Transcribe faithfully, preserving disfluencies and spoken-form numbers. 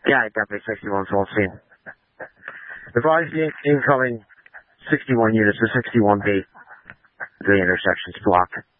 Yeah, definitely sixty-one's full steam. Advise the incoming sixty-one units to sixty-one B. The intersection's blocked.